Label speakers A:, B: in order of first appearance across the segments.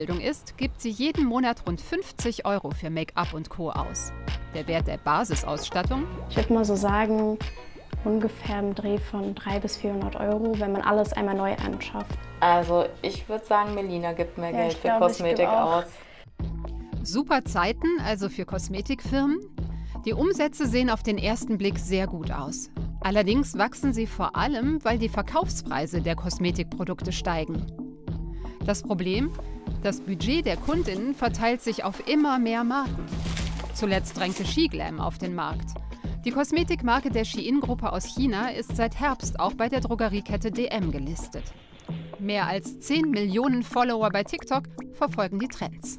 A: ist, gibt sie jeden Monat rund 50 € für Make-up und Co. aus. Der Wert der Basisausstattung?
B: Ich würde mal so sagen, ungefähr im Dreh von 300 bis 400 €, wenn man alles einmal neu anschafft.
C: Also ich würde sagen, Melina gibt mehr Geld für Kosmetik aus.
A: Super Zeiten, also für Kosmetikfirmen? Die Umsätze sehen auf den ersten Blick sehr gut aus. Allerdings wachsen sie vor allem, weil die Verkaufspreise der Kosmetikprodukte steigen. Das Problem? Das Budget der Kundinnen verteilt sich auf immer mehr Marken. Zuletzt drängte Shiglam auf den Markt. Die Kosmetikmarke der Shein-Gruppe aus China ist seit Herbst auch bei der Drogeriekette DM gelistet. Mehr als 10 Millionen Follower bei TikTok verfolgen die Trends.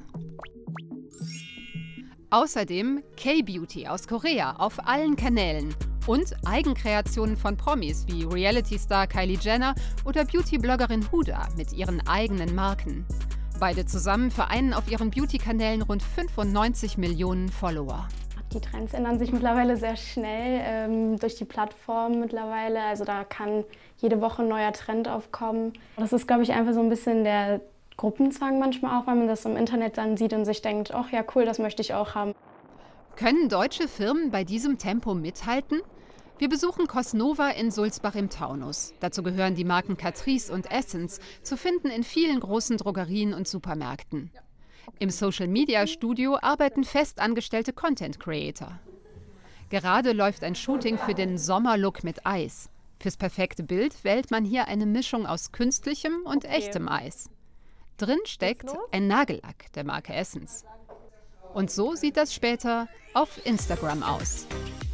A: Außerdem K-Beauty aus Korea auf allen Kanälen und Eigenkreationen von Promis wie Reality-Star Kylie Jenner oder Beauty-Bloggerin Huda mit ihren eigenen Marken. Beide zusammen vereinen auf ihren Beauty-Kanälen rund 95 Millionen Follower.
B: Die Trends ändern sich mittlerweile sehr schnell durch die Plattform mittlerweile. Also da kann jede Woche ein neuer Trend aufkommen. Das ist, glaube ich, einfach so ein bisschen der Gruppenzwang manchmal auch, weil man das im Internet dann sieht und sich denkt, ach ja cool, das möchte ich auch haben.
A: Können deutsche Firmen bei diesem Tempo mithalten? Wir besuchen Cosnova in Sulzbach im Taunus. Dazu gehören die Marken Catrice und Essence, zu finden in vielen großen Drogerien und Supermärkten. Im Social-Media-Studio arbeiten festangestellte Content-Creator. Gerade läuft ein Shooting für den Sommerlook mit Eis. Fürs perfekte Bild wählt man hier eine Mischung aus künstlichem und echtem Eis. Drin steckt ein Nagellack der Marke Essence. Und so sieht das später auf Instagram aus.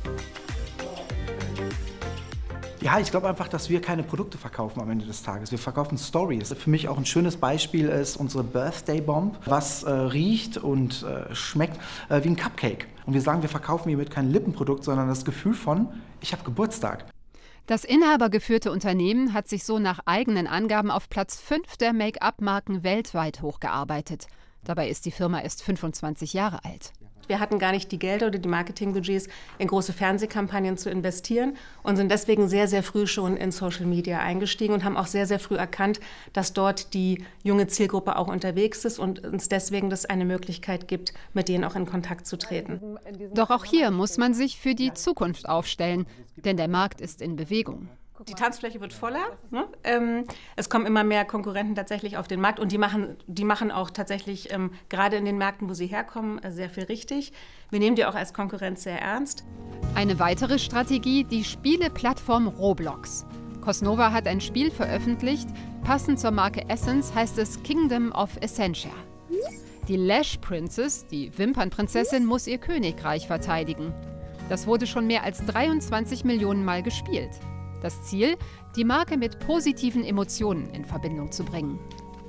D: Ja, ich glaube einfach, dass wir keine Produkte verkaufen am Ende des Tages. Wir verkaufen Stories. Für mich auch ein schönes Beispiel ist unsere Birthday Bomb, was riecht und schmeckt wie ein Cupcake. Und wir sagen, wir verkaufen hiermit kein Lippenprodukt, sondern das Gefühl von, ich habe Geburtstag.
A: Das inhabergeführte Unternehmen hat sich so nach eigenen Angaben auf Platz 5 der Make-up-Marken weltweit hochgearbeitet. Dabei ist die Firma erst 25 Jahre alt.
E: Wir hatten gar nicht die Gelder oder die Marketingbudgets, in große Fernsehkampagnen zu investieren und sind deswegen sehr, sehr früh schon in Social Media eingestiegen und haben auch sehr, sehr früh erkannt, dass dort die junge Zielgruppe auch unterwegs ist und uns deswegen das eine Möglichkeit gibt, mit denen auch in Kontakt zu treten.
A: Doch auch hier muss man sich für die Zukunft aufstellen, denn der Markt ist in Bewegung.
E: Die Tanzfläche wird voller. Ne? Es kommen immer mehr Konkurrenten tatsächlich auf den Markt und die machen auch tatsächlich gerade in den Märkten, wo sie herkommen, sehr viel richtig. Wir nehmen die auch als Konkurrenz sehr ernst.
A: Eine weitere Strategie, die Spieleplattform Roblox. Cosnova hat ein Spiel veröffentlicht. Passend zur Marke Essence heißt es Kingdom of Essentia. Die Lash Princess, die Wimpernprinzessin, muss ihr Königreich verteidigen. Das wurde schon mehr als 23 Millionen Mal gespielt. Das Ziel, die Marke mit positiven Emotionen in Verbindung zu bringen.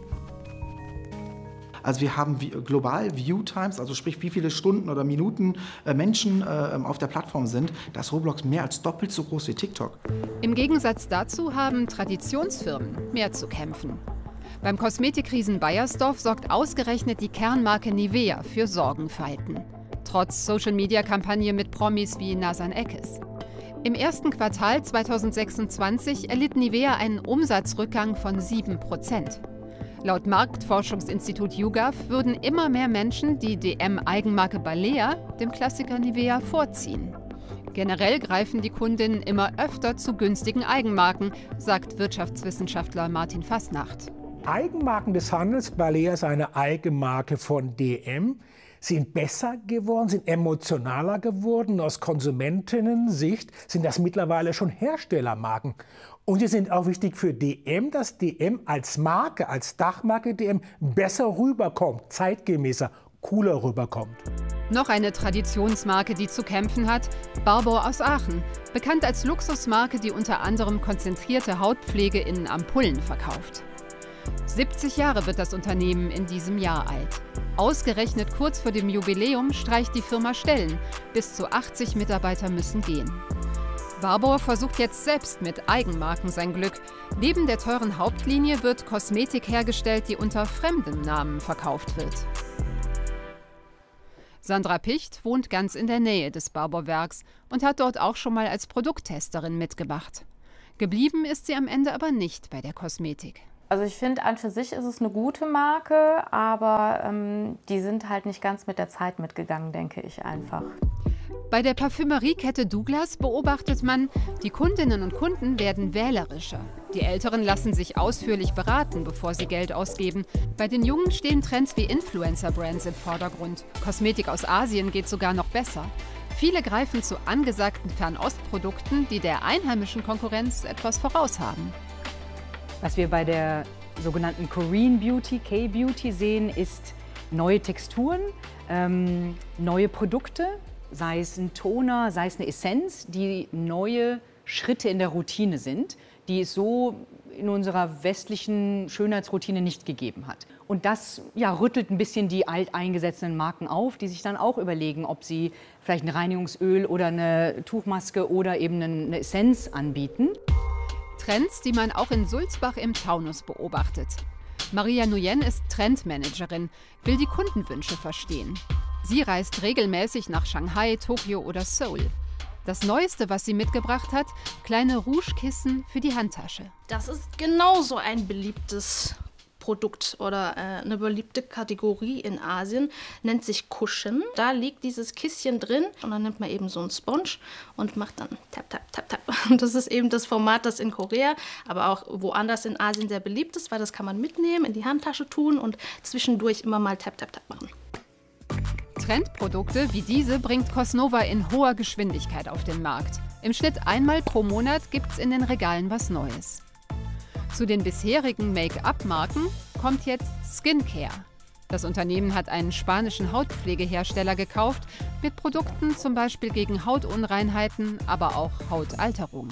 D: Also wir haben global View-Times, also sprich wie viele Stunden oder Minuten Menschen auf der Plattform sind. Da ist Roblox mehr als doppelt so groß wie TikTok.
A: Im Gegensatz dazu haben Traditionsfirmen mehr zu kämpfen. Beim Kosmetikriesen Beiersdorf sorgt ausgerechnet die Kernmarke Nivea für Sorgenfalten. Trotz Social-Media-Kampagne mit Promis wie Nazan Eckes. Im ersten Quartal 2026 erlitt Nivea einen Umsatzrückgang von 7%. Laut Marktforschungsinstitut YouGov würden immer mehr Menschen die DM-Eigenmarke Balea dem Klassiker Nivea vorziehen. Generell greifen die Kundinnen immer öfter zu günstigen Eigenmarken, sagt Wirtschaftswissenschaftler Martin Fasnacht.
F: Eigenmarken des Handels, Balea ist eine Eigenmarke von DM, sind besser geworden, sind emotionaler geworden. Aus Konsumentinnen-Sicht sind das mittlerweile schon Herstellermarken. Und sie sind auch wichtig für DM, dass DM als Marke, als Dachmarke DM besser rüberkommt, zeitgemäßer, cooler rüberkommt.
A: Noch eine Traditionsmarke, die zu kämpfen hat, Barbour aus Aachen. Bekannt als Luxusmarke, die unter anderem konzentrierte Hautpflege in Ampullen verkauft. 70 Jahre wird das Unternehmen in diesem Jahr alt. Ausgerechnet kurz vor dem Jubiläum streicht die Firma Stellen. Bis zu 80 Mitarbeiter müssen gehen. Barbour versucht jetzt selbst mit Eigenmarken sein Glück. Neben der teuren Hauptlinie wird Kosmetik hergestellt, die unter fremdem Namen verkauft wird. Sandra Picht wohnt ganz in der Nähe des Barbour-Werks und hat dort auch schon mal als Produkttesterin mitgemacht. Geblieben ist sie am Ende aber nicht bei der Kosmetik.
C: Also ich finde, an für sich ist es eine gute Marke, aber die sind halt nicht ganz mit der Zeit mitgegangen, denke ich einfach.
A: Bei der Parfümeriekette Douglas beobachtet man, die Kundinnen und Kunden werden wählerischer. Die Älteren lassen sich ausführlich beraten, bevor sie Geld ausgeben. Bei den Jungen stehen Trends wie Influencer-Brands im Vordergrund. Kosmetik aus Asien geht sogar noch besser. Viele greifen zu angesagten Fernostprodukten, die der einheimischen Konkurrenz etwas voraus haben.
G: Was wir bei der sogenannten Korean Beauty, K-Beauty sehen, ist neue Texturen, neue Produkte, sei es ein Toner, sei es eine Essenz, die neue Schritte in der Routine sind, die es so in unserer westlichen Schönheitsroutine nicht gegeben hat. Und das rüttelt ein bisschen die alteingesessenen Marken auf, die sich dann auch überlegen, ob sie vielleicht ein Reinigungsöl oder eine Tuchmaske oder eben eine Essenz anbieten.
A: Trends, die man auch in Sulzbach im Taunus beobachtet. Maria Nguyen ist Trendmanagerin, will die Kundenwünsche verstehen. Sie reist regelmäßig nach Shanghai, Tokio oder Seoul. Das Neueste, was sie mitgebracht hat, kleine Rougekissen für die Handtasche.
H: Das ist genauso ein beliebtes Produkt oder eine beliebte Kategorie in Asien, nennt sich Cushion. Da liegt dieses Kisschen drin und dann nimmt man eben so einen Sponge und macht dann tap, tap, tap, tap. Und das ist eben das Format, das in Korea, aber auch woanders in Asien sehr beliebt ist, weil das kann man mitnehmen, in die Handtasche tun und zwischendurch immer mal tap, tap, tap machen.
A: Trendprodukte wie diese bringt Cosnova in hoher Geschwindigkeit auf den Markt. Im Schnitt einmal pro Monat gibt's in den Regalen was Neues. Zu den bisherigen Make-up-Marken kommt jetzt Skincare. Das Unternehmen hat einen spanischen Hautpflegehersteller gekauft, mit Produkten zum Beispiel gegen Hautunreinheiten, aber auch Hautalterung.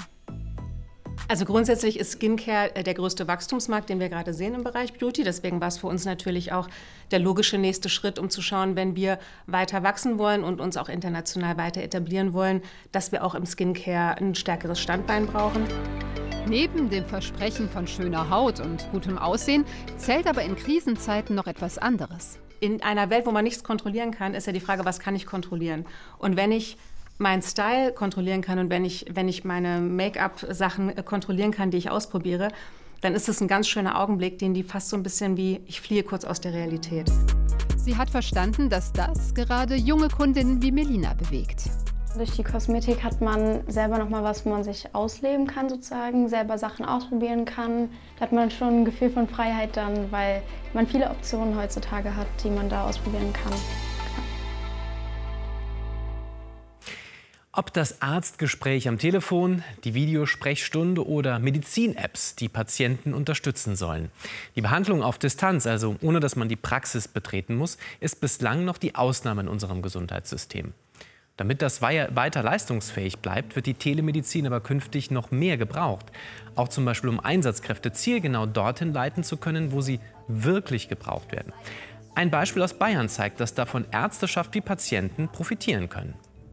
E: Also grundsätzlich ist Skincare der größte Wachstumsmarkt, den wir gerade sehen im Bereich Beauty. Deswegen war es für uns natürlich auch der logische nächste Schritt, um zu schauen, wenn wir weiter wachsen wollen und uns auch international weiter etablieren wollen, dass wir auch im Skincare ein stärkeres Standbein brauchen.
A: Neben dem Versprechen von schöner Haut und gutem Aussehen zählt aber in Krisenzeiten noch etwas anderes.
E: In einer Welt, wo man nichts kontrollieren kann, ist ja die Frage, was kann ich kontrollieren? Und wenn ich meinen Style kontrollieren kann und wenn ich meine Make-up-Sachen kontrollieren kann, die ich ausprobiere, dann ist es ein ganz schöner Augenblick, den die fast so ein bisschen wie, ich fliehe kurz aus der Realität.
A: Sie hat verstanden, dass das gerade junge Kundinnen wie Melina bewegt.
B: Durch die Kosmetik hat man selber noch mal was, wo man sich ausleben kann sozusagen, selber Sachen ausprobieren kann. Da hat man schon ein Gefühl von Freiheit dann, weil man viele Optionen heutzutage hat, die man da ausprobieren kann.
I: Ob das Arztgespräch am Telefon, die Videosprechstunde oder Medizin-Apps, die Patienten unterstützen sollen. Die Behandlung auf Distanz, also ohne dass man die Praxis betreten muss, ist bislang noch die Ausnahme in unserem Gesundheitssystem. Damit das weiter leistungsfähig bleibt, wird die Telemedizin aber künftig noch mehr gebraucht. Auch zum Beispiel, um Einsatzkräfte zielgenau dorthin leiten zu können, wo sie wirklich gebraucht werden. Ein Beispiel aus Bayern zeigt, dass davon Ärzteschaft wie Patienten profitieren können.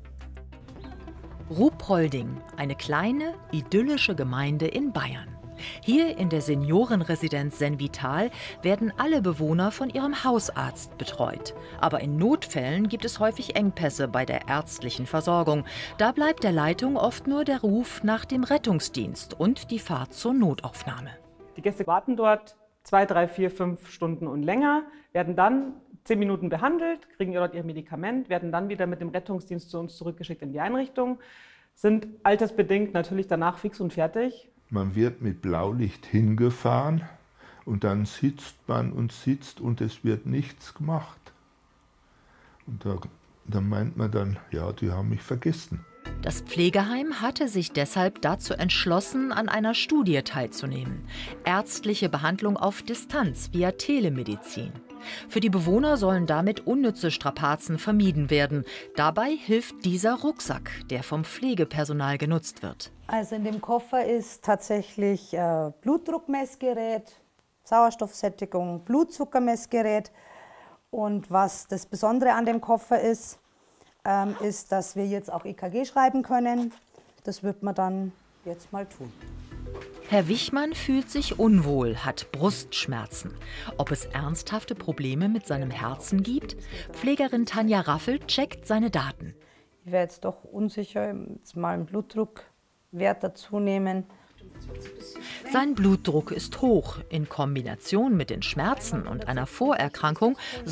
J: Ruhpolding, eine kleine, idyllische Gemeinde in Bayern. Hier in der Seniorenresidenz Senvital werden alle Bewohner von ihrem Hausarzt betreut. Aber in Notfällen gibt es häufig Engpässe bei der ärztlichen Versorgung. Da bleibt der Leitung oft nur der Ruf nach dem Rettungsdienst und die Fahrt zur Notaufnahme.
K: Die Gäste warten dort 2, 3, 4, 5 Stunden und länger, werden dann 10 Minuten behandelt, kriegen dort ihr Medikament, werden dann wieder mit dem Rettungsdienst zu uns zurückgeschickt in die Einrichtung, sind altersbedingt natürlich danach fix und fertig.
L: Man wird mit Blaulicht hingefahren und dann sitzt man und es wird nichts gemacht. Und da meint man dann, ja, die haben mich vergessen.
J: Das Pflegeheim hatte sich deshalb dazu entschlossen, an einer Studie teilzunehmen. Ärztliche Behandlung auf Distanz via Telemedizin. Für die Bewohner sollen damit unnütze Strapazen vermieden werden. Dabei hilft dieser Rucksack, der vom Pflegepersonal genutzt wird.
M: Also in dem Koffer ist tatsächlich Blutdruckmessgerät, Sauerstoffsättigung, Blutzuckermessgerät. Und was das Besondere an dem Koffer ist, ist, dass wir jetzt auch EKG schreiben können. Das wird man dann jetzt mal tun.
J: Herr Wichmann fühlt sich unwohl, hat Brustschmerzen. Ob es ernsthafte Probleme mit seinem Herzen gibt? Pflegerin Tanja Raffel checkt seine Daten.
M: Ich wäre jetzt doch unsicher, jetzt mal einen Blutdruckwert dazu nehmen.
J: Sein Blutdruck ist hoch. In Kombination mit den Schmerzen und einer Vorerkrankung